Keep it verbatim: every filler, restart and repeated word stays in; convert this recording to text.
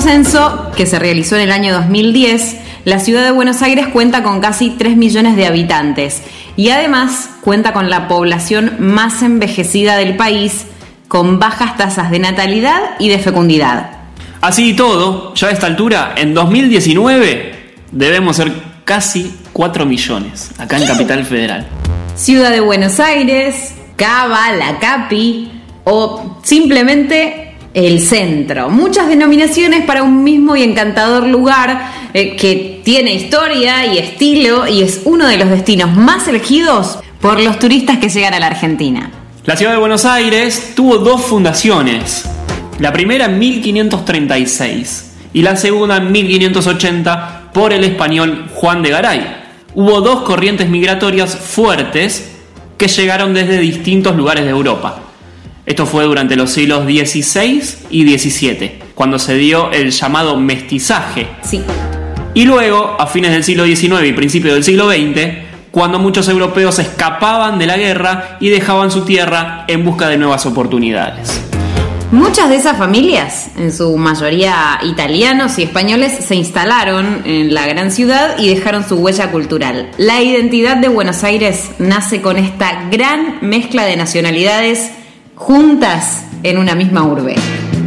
censo, que se realizó en el año dos mil diez, la ciudad de Buenos Aires cuenta con casi tres millones de habitantes y además cuenta con la población más envejecida del país, con bajas tasas de natalidad y de fecundidad. Así y todo, ya a esta altura, en dos mil diecinueve, debemos ser casi cuatro millones, acá en Capital Federal. Ciudad de Buenos Aires, Cava, La Capi o simplemente el centro. Muchas denominaciones para un mismo y encantador lugar eh, que tiene historia y estilo y es uno de los destinos más elegidos por los turistas que llegan a la Argentina. La ciudad de Buenos Aires tuvo dos fundaciones. La primera en mil quinientos treinta y seis y la segunda en mil quinientos ochenta por el español Juan de Garay. Hubo dos corrientes migratorias fuertes que llegaron desde distintos lugares de Europa. Esto fue durante los siglos dieciséis y diecisiete, cuando se dio el llamado mestizaje. Sí. Y luego, a fines del siglo diecinueve y principios del siglo veinte, cuando muchos europeos escapaban de la guerra y dejaban su tierra en busca de nuevas oportunidades. Muchas de esas familias, en su mayoría italianos y españoles, se instalaron en la gran ciudad y dejaron su huella cultural. La identidad de Buenos Aires nace con esta gran mezcla de nacionalidades juntas en una misma urbe.